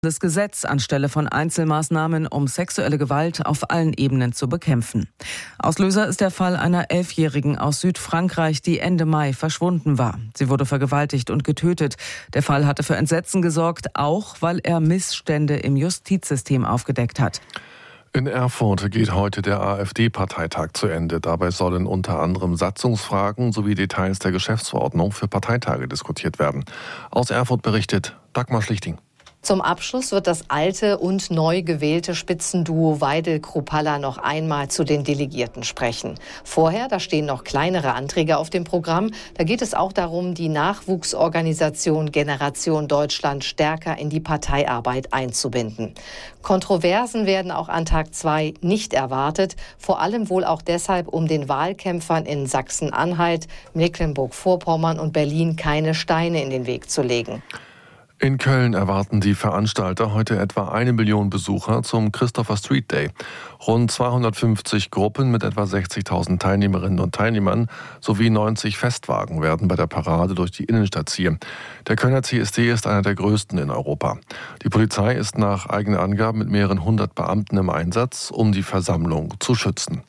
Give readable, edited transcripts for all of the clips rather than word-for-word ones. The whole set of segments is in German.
das Gesetz anstelle von Einzelmaßnahmen, um sexuelle Gewalt auf allen Ebenen zu bekämpfen. Auslöser ist der Fall einer 11-Jährigen aus Südfrankreich, die Ende Mai verschwunden war. Sie wurde vergewaltigt und getötet. Der Fall hatte für Entsetzen gesorgt, auch weil er Missstände im Justizsystem aufgedeckt hat. In Erfurt geht heute der AfD-Parteitag zu Ende. Dabei sollen unter anderem Satzungsfragen sowie Details der Geschäftsverordnung für Parteitage diskutiert werden. Aus Erfurt berichtet Dagmar Schlichting. Zum Abschluss wird das alte und neu gewählte Spitzenduo Weidel-Kruppalla noch einmal zu den Delegierten sprechen. Vorher, da stehen noch kleinere Anträge auf dem Programm. Da geht es auch darum, die Nachwuchsorganisation Generation Deutschland stärker in die Parteiarbeit einzubinden. Kontroversen werden auch an Tag 2 nicht erwartet. Vor allem wohl auch deshalb, um den Wahlkämpfern in Sachsen-Anhalt, Mecklenburg-Vorpommern und Berlin keine Steine in den Weg zu legen. In Köln erwarten die Veranstalter heute etwa 1 Million Besucher zum Christopher Street Day. Rund 250 Gruppen mit etwa 60.000 Teilnehmerinnen und Teilnehmern sowie 90 Festwagen werden bei der Parade durch die Innenstadt ziehen. Der Kölner CSD ist einer der größten in Europa. Die Polizei ist nach eigenen Angaben mit mehreren 100 Beamten im Einsatz, um die Versammlung zu schützen.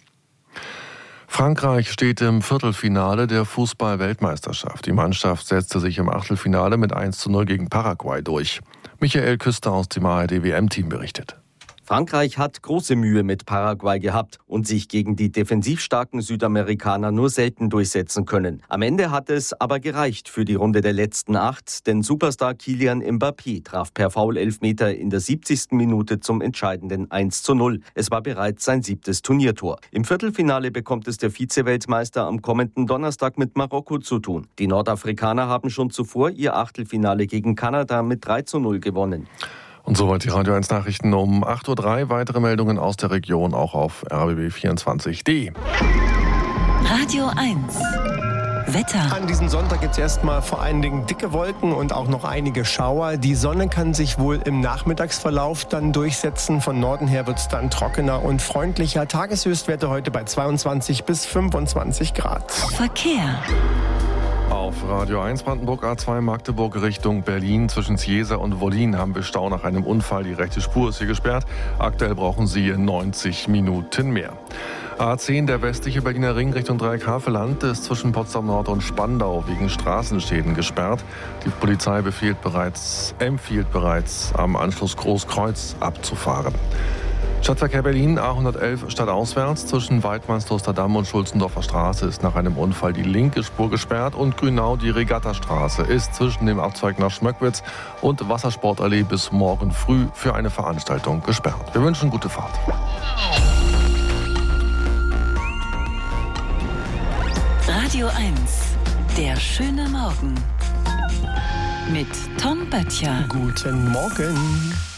Frankreich steht im Viertelfinale der Fußball-Weltmeisterschaft. Die Mannschaft setzte sich im Achtelfinale mit 1:0 gegen Paraguay durch. Michael Küster aus dem ARD-WM-Team berichtet. Frankreich hat große Mühe mit Paraguay gehabt und sich gegen die defensiv starken Südamerikaner nur selten durchsetzen können. Am Ende hat es aber gereicht für die Runde der letzten 8, denn Superstar Kylian Mbappé traf per Foul-Elfmeter in der 70. Minute zum entscheidenden 1:0. Es war bereits sein 7. Turniertor. Im Viertelfinale bekommt es der Vize-Weltmeister am kommenden Donnerstag mit Marokko zu tun. Die Nordafrikaner haben schon zuvor ihr Achtelfinale gegen Kanada mit 3:0 gewonnen. Und soweit die Radio 1 Nachrichten um 8:03 Uhr. Weitere Meldungen aus der Region auch auf rbb24.de. Radio 1 Wetter. An diesem Sonntag gibt es erstmal vor allen Dingen dicke Wolken und auch noch einige Schauer. Die Sonne kann sich wohl im Nachmittagsverlauf dann durchsetzen. Von Norden her wird es dann trockener und freundlicher. Tageshöchstwerte heute bei 22 bis 25 Grad. Verkehr. Auf Radio 1 Brandenburg A2 Magdeburg Richtung Berlin zwischen Ciesa und Wollin haben wir Stau nach einem Unfall. Die rechte Spur ist hier gesperrt. Aktuell brauchen Sie 90 Minuten mehr. A10, der westliche Berliner Ring Richtung Dreieck-Havelland, ist zwischen Potsdam Nord und Spandau wegen Straßenschäden gesperrt. Die Polizei empfiehlt bereits am Anschluss Großkreuz abzufahren. Stadtverkehr Berlin, A111 stadtauswärts zwischen Weidmanns-Tosterdamm und Schulzendorfer Straße ist nach einem Unfall die linke Spur gesperrt und Grünau, die Regattastraße, ist zwischen dem Abzweig nach Schmöckwitz und Wassersportallee bis morgen früh für eine Veranstaltung gesperrt. Wir wünschen gute Fahrt. Radio 1, der schöne Morgen mit Tom Böttcher. Guten Morgen.